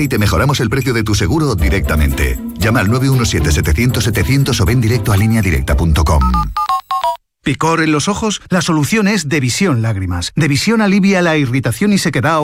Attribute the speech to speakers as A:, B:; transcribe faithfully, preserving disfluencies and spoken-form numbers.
A: y te mejoramos el precio de tu seguro directamente. Llama al nueve uno siete, setecientos, setecientos o ven directo a línea directa punto com.
B: ¿Picor en los ojos? La solución es Devisión Lágrimas. Devisión alivia la irritación y sequedad